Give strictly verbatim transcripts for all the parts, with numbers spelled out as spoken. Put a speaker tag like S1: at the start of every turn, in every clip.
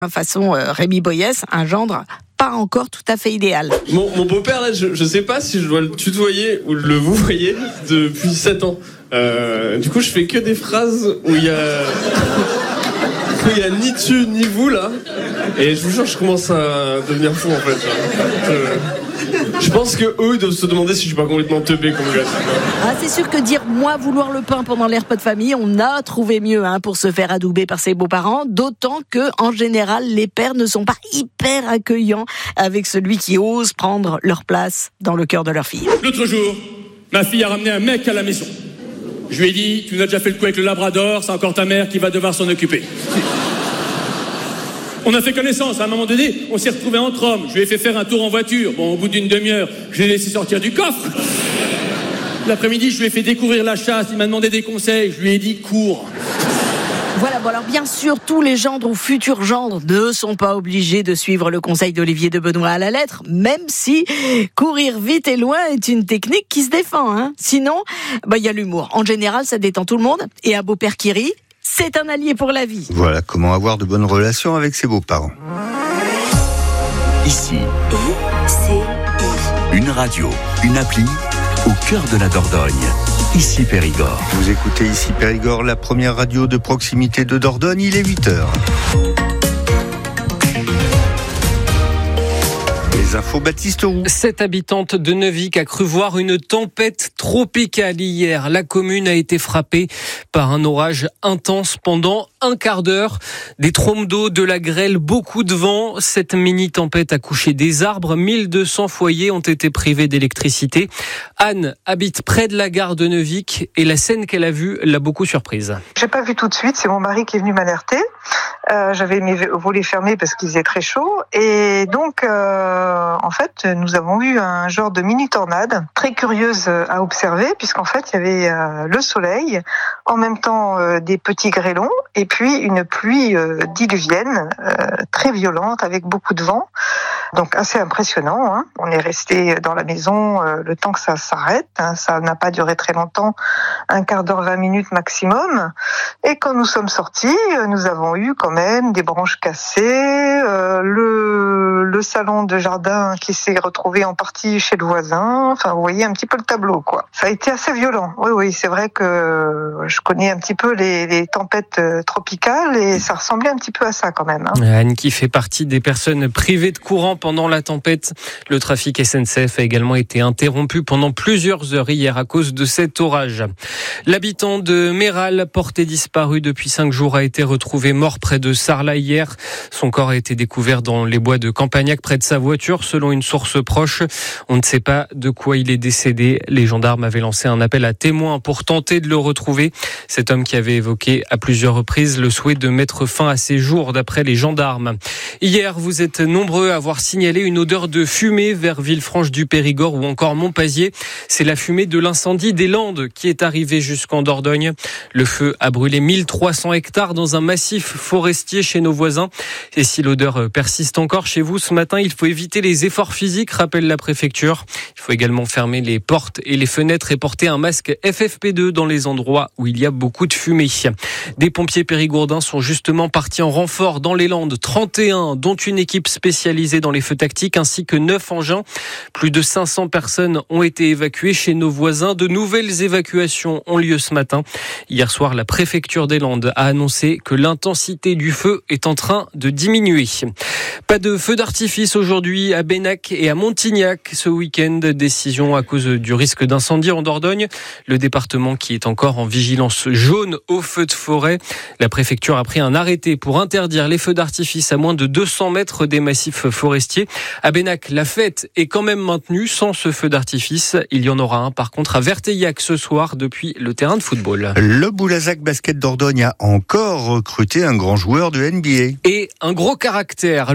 S1: Façon euh, Rémi Boyès, un gendre pas encore tout à fait idéal.
S2: Mon, mon beau-père, là, je, je sais pas si je dois le tutoyer ou le vouvoyer depuis sept ans. Euh, du coup, je fais que des phrases où il y a... où il y a ni tu ni vous, là. Et je vous jure, je commence à devenir fou, en fait. Je, je pense que eux, ils doivent se demander si je suis pas complètement teubé comme gars.
S1: Ah, c'est sûr que dire moi vouloir le pain pendant les repas de famille, on a trouvé mieux hein, pour se faire adouber par ses beaux-parents, d'autant que en général les pères ne sont pas hyper accueillants avec celui qui ose prendre leur place dans le cœur de leur fille.
S3: L'autre jour, ma fille a ramené un mec à la maison. Je lui ai dit, tu nous as déjà fait le coup avec le labrador, c'est encore ta mère qui va devoir s'en occuper. On a fait connaissance, à un moment donné, on s'est retrouvés entre hommes. Je lui ai fait faire un tour en voiture. Bon, au bout d'une demi-heure, je l'ai laissé sortir du coffre. L'après-midi, je lui ai fait découvrir la chasse, il m'a demandé des conseils, je lui ai dit cours.
S1: Voilà, bon alors bien sûr, tous les gendres ou futurs gendres ne sont pas obligés de suivre le conseil d'Olivier de Benoît à la lettre, même si courir vite et loin est une technique qui se défend. Hein. Sinon, bah il y a l'humour. En général, ça détend tout le monde. Et un beau-père qui rit, c'est un allié pour la vie.
S4: Voilà comment avoir de bonnes relations avec ses beaux-parents.
S5: Ici, I C I. Une radio, une appli, au cœur de la Dordogne. Ici Périgord.
S4: Vous écoutez Ici Périgord, la première radio de proximité de Dordogne, il est huit heures. Les infos Baptiste Roux.
S6: Cette habitante de Neuvic a cru voir une tempête tropicale hier. La commune a été frappée par un orage intense pendant un quart d'heure. Des trombes d'eau, de la grêle, beaucoup de vent. Cette mini-tempête a couché des arbres. mille deux cents foyers ont été privés d'électricité. Anne habite près de la gare de Neuvic et la scène qu'elle a vue l'a beaucoup surprise.
S7: J'ai pas vu tout de suite, c'est mon mari qui est venu m'alerter. Euh, j'avais mes volets fermés parce qu'il faisait très chaud et donc euh, en fait nous avons eu un genre de mini tornade très curieuse à observer puisqu'en fait il y avait euh, le soleil, en même temps euh, des petits grêlons et puis une pluie euh, diluvienne euh, très violente avec beaucoup de vent, donc assez impressionnant. Hein. On est resté dans la maison euh, le temps que ça s'arrête, hein. Ça n'a pas duré très longtemps, un quart d'heure, vingt minutes maximum. Et quand nous sommes sortis, nous avons eu quand même des branches cassées, euh, le, le salon de jardin qui s'est retrouvé en partie chez le voisin. Enfin, vous voyez un petit peu le tableau, quoi. Ça a été assez violent. Oui, oui, c'est vrai que je connais un petit peu les, les tempêtes tropicales et ça ressemblait un petit peu à ça quand même. Hein.
S6: Anne qui fait partie des personnes privées de courant pendant la tempête. Le trafic S N C F a également été interrompu pendant plusieurs heures hier à cause de cet orage. L'habitant de Méral, porté disparu depuis cinq jours, a été retrouvé mort près de Sarlat hier. Son corps a été découvert dans les bois de Campagnac près de sa voiture, selon une source proche. On ne sait pas de quoi il est décédé. Les gendarmes avaient lancé un appel à témoins pour tenter de le retrouver. Cet homme qui avait évoqué à plusieurs reprises le souhait de mettre fin à ses jours, d'après les gendarmes. Hier, vous êtes nombreux à avoir signalé une odeur de fumée vers Villefranche-du-Périgord ou encore Montpazier. C'est la fumée de l'incendie des Landes qui est arrivée jusqu'en Dordogne. Le feu a brûlé mille trois cents hectares dans un massif forestier chez nos voisins. Et si l'odeur persiste encore chez vous ce matin, il faut éviter les efforts physiques, rappelle la préfecture. Il faut également fermer les portes et les fenêtres et porter un masque F F P deux dans les endroits où il y a beaucoup de fumée. Des pompiers périgourdins sont justement partis en renfort dans les Landes, trente et un, dont une équipe spécialisée dans les feux tactiques ainsi que neuf engins. Plus de cinq cents personnes ont été évacuées chez nos voisins. De nouvelles évacuations ont lieu ce matin. Hier soir, la préfecture des Landes a annoncé que l'intensité du feu est en train de diminuer. Pas de feu d'artifice aujourd'hui à Benac et à Montignac ce week-end. Décision à cause du risque d'incendie en Dordogne. Le département qui est encore en vigilance jaune aux feux de forêt. La préfecture a pris un arrêté pour interdire les feux d'artifice à moins de deux cents mètres des massifs forestiers. À Benac, la fête est quand même maintenue sans ce feu d'artifice. Il y en aura un par contre à Verteillac ce soir depuis le terrain de football.
S4: Le Boulazac Basket Dordogne a encore recruté un grand joueur de N B A.
S6: Et un gros caractère. Le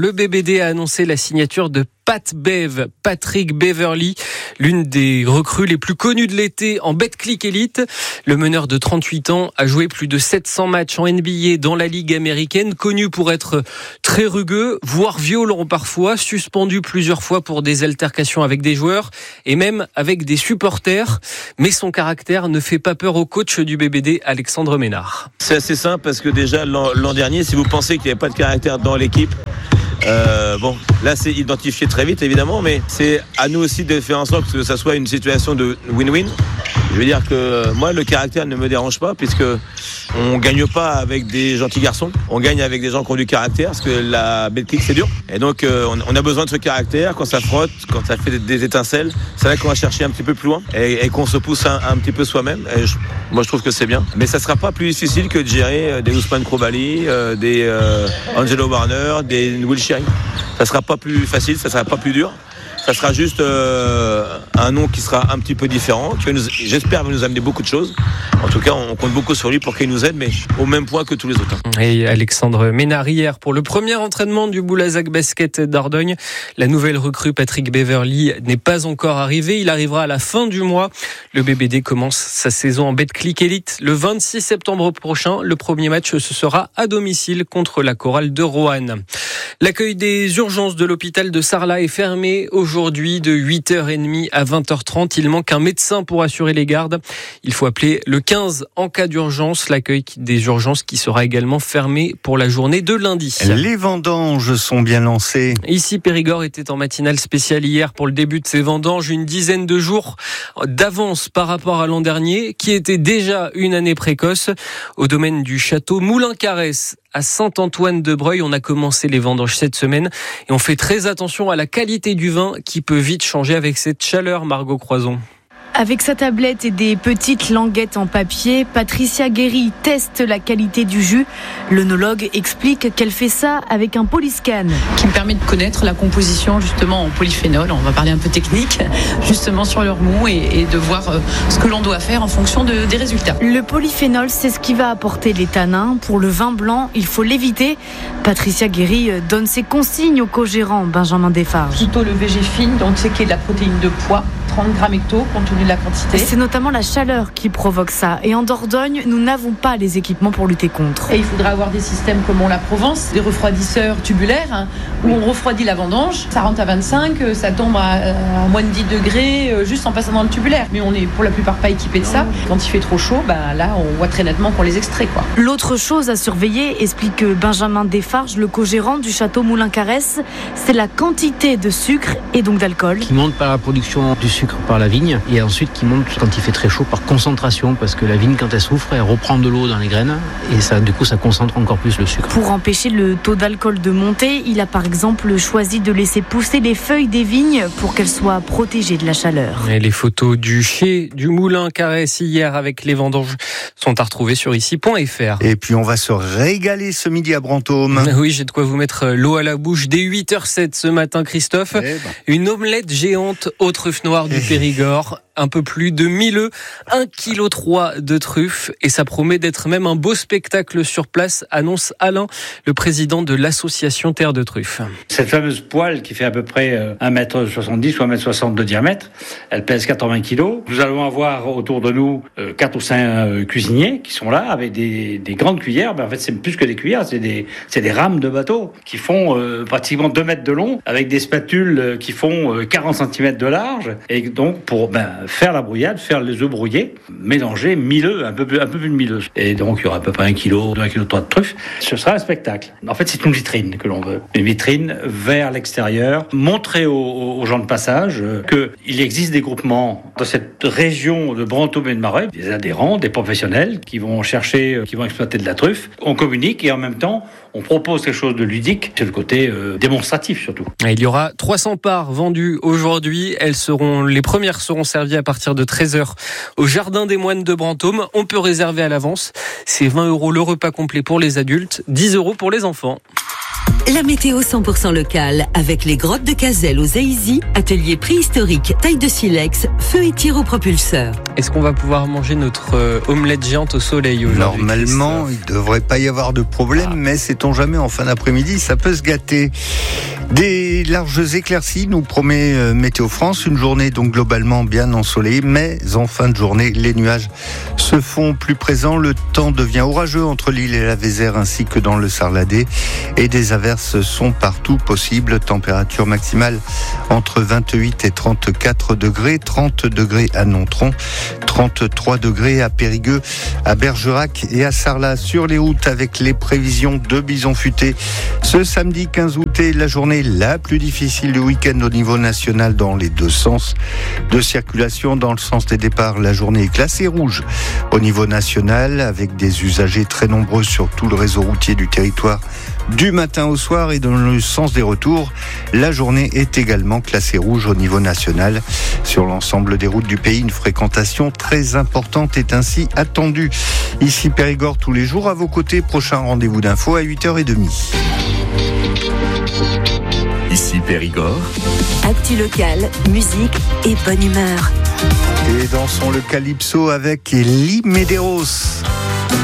S6: le B B D a annoncé la signature de Pat Bev, Patrick Beverley, l'une des recrues les plus connues de l'été en Betclic Elite. Le meneur de trente-huit ans a joué plus de sept cents matchs en N B A dans la Ligue américaine, connu pour être très rugueux, voire violent parfois, suspendu plusieurs fois pour des altercations avec des joueurs et même avec des supporters. Mais son caractère ne fait pas peur au coach du B B D, Alexandre Ménard.
S8: C'est assez simple parce que déjà l'an, l'an dernier, si vous pensez qu'il n'y avait pas de caractère dans l'équipe, Euh, bon, là c'est identifié très vite évidemment, mais c'est à nous aussi de faire en sorte que ça soit une situation de win-win. Je veux dire que moi le caractère ne me dérange pas puisque on gagne pas avec des gentils garçons, on gagne avec des gens qui ont du caractère parce que la Betclic c'est dur et donc euh, on a besoin de ce caractère. Quand ça frotte, quand ça fait des, des étincelles, c'est là qu'on va chercher un petit peu plus loin et, et qu'on se pousse un, un petit peu soi-même. Et je, moi je trouve que c'est bien, mais ça sera pas plus difficile que de gérer des Ousmane Krobali, euh, des euh, Angelo Warner, des Will Sherry. Ça sera pas plus facile, ça sera pas plus dur. Ça sera juste euh, un nom qui sera un petit peu différent, qui va nous, j'espère va nous amener beaucoup de choses. En tout cas, on compte beaucoup sur lui pour qu'il nous aide, mais au même point que tous les autres.
S6: Et Alexandre Ménard hier pour le premier entraînement du Boulazac Basket d'Ardogne. La nouvelle recrue Patrick Beverley n'est pas encore arrivée. Il arrivera à la fin du mois. Le B B D commence sa saison en Betclic Elite le vingt-six septembre prochain. Le premier match, ce sera à domicile contre la chorale de Roanne. L'accueil des urgences de l'hôpital de Sarlat est fermé aujourd'hui de huit heures trente à vingt heures trente. Il manque un médecin pour assurer les gardes. Il faut appeler le quinze en cas d'urgence. L'accueil des urgences qui sera également fermé pour la journée de lundi.
S4: Les vendanges sont bien lancées.
S6: Ici, Périgord était en matinale spéciale hier pour le début de ses vendanges. Une dizaine de jours d'avance par rapport à l'an dernier, qui était déjà une année précoce. Au domaine du château Moulin-Carès, à Saint-Antoine-de-Breuil, on a commencé les vendanges cette semaine et on fait très attention à la qualité du vin qui peut vite changer avec cette chaleur, Margot Croison.
S9: Avec sa tablette et des petites languettes en papier, Patricia Guéry teste la qualité du jus. L'œnologue explique qu'elle fait ça avec un polyscan.
S10: Qui me permet de connaître la composition justement en polyphénol. On va parler un peu technique, justement sur leur mou et, et de voir ce que l'on doit faire en fonction de, des résultats.
S9: Le polyphénol, c'est ce qui va apporter les tanins. Pour le vin blanc, il faut l'éviter. Patricia Guéry donne ses consignes au co-gérant Benjamin Desfarges.
S10: Plutôt le V G fine, donc c'est qui est de la protéine de pois, trente grammes hecto, compte tenu de la quantité.
S9: C'est notamment la chaleur qui provoque ça. Et en Dordogne, nous n'avons pas les équipements pour lutter contre.
S10: Et il faudra avoir des systèmes comme on la Provence, des refroidisseurs tubulaires, hein, où on refroidit la vendange. Ça rentre à vingt-cinq, ça tombe à, à moins de dix degrés, juste en passant dans le tubulaire. Mais on est pour la plupart pas équipés de ça. Quand il fait trop chaud, ben là, on voit très nettement qu'on les extrait, quoi.
S9: L'autre chose à surveiller, explique Benjamin Desfarges, le co-gérant du château Moulin-Carès, c'est la quantité de sucre et donc d'alcool.
S11: Qui monte par la production du sucre par la vigne et ensuite qui monte quand il fait très chaud par concentration, parce que la vigne quand elle souffre elle reprend de l'eau dans les graines et ça, du coup ça concentre encore plus le sucre.
S9: Pour empêcher le taux d'alcool de monter, il a par exemple choisi de laisser pousser les feuilles des vignes pour qu'elles soient protégées de la chaleur.
S6: Et les photos du chai du Moulin-Carès hier avec les vendanges sont à retrouver sur ici point f r.
S4: Et puis on va se régaler ce midi à Brantôme.
S6: Oui, j'ai de quoi vous mettre l'eau à la bouche dès huit heures sept ce matin, Christophe. Eh ben. Une omelette géante aux truffes noires du Périgord. Un peu plus de mille œufs, un virgule trois kilos de truffes et ça promet d'être même un beau spectacle sur place, annonce Alain, le président de l'association Terre de Truffes.
S12: Cette fameuse poêle qui fait à peu près un mètre soixante-dix ou un mètre soixante de diamètre, elle pèse quatre-vingts kilos. Nous allons avoir autour de nous quatre ou cinq cuisiniers qui sont là avec des, des grandes cuillères. Ben en fait, c'est plus que des cuillères, c'est des, c'est des rames de bateau qui font euh, pratiquement deux mètres de long avec des spatules qui font quarante centimètres de large et donc pour ben, faire la brouillade, faire les œufs brouillés, mélanger mille œufs, un peu plus, un peu plus de mille œufs. Et donc, il y aura à peu près un kilo, un kilo trois de truffes. Ce sera un spectacle. En fait, c'est une vitrine que l'on veut. Une vitrine vers l'extérieur, montrer aux, aux gens de passage qu'il existe des groupements dans cette région de Brantôme et de Marais, des adhérents, des professionnels qui vont chercher, qui vont exploiter de la truffe. On communique et en même temps, on propose quelque chose de ludique. C'est le côté euh, démonstratif surtout.
S6: Il y aura trois cents parts vendues aujourd'hui. Elles seront, les premières seront servies à partir de treize heures au Jardin des Moines de Brantôme. On peut réserver à l'avance. C'est vingt euros le repas complet pour les adultes, dix euros pour les enfants.
S13: La météo cent pour cent locale avec les grottes de Cazel aux Aïsy, atelier préhistorique, taille de silex, feu et tir au propulseur.
S6: Est-ce qu'on va pouvoir manger notre euh, omelette géante au soleil aujourd'hui?
S4: Normalement, il ne devrait pas y avoir de problème, ah. mais sait-on jamais, en fin d'après-midi, ça peut se gâter. Des larges éclaircies nous promet euh, Météo France, une journée donc globalement bien ensoleillée, mais en fin de journée, les nuages se font plus présents. Le temps devient orageux entre l'île et la Vézère ainsi que dans le Sarladais et des averses sont partout possibles. Température maximale entre vingt-huit et trente-quatre degrés, trente degrés à Nontron, trente-trois degrés à Périgueux, à Bergerac et à Sarlat. Sur les routes avec les prévisions de bison futé. Ce samedi quinze août est la journée la plus difficile du week-end au niveau national dans les deux sens de circulation. Dans le sens des départs, la journée est classée rouge au niveau national avec des usagers très nombreux sur tout le réseau routier du territoire du matin au soir, et dans le sens des retours, la journée est également classée rouge au niveau national. Sur l'ensemble des routes du pays, une fréquentation très importante est ainsi attendue. Ici Périgord tous les jours, à vos côtés, prochain rendez-vous d'info à huit heures trente.
S5: Ici Périgord.
S13: Actu local, musique et bonne humeur.
S4: Et dansons le calypso avec Lee Medeiros.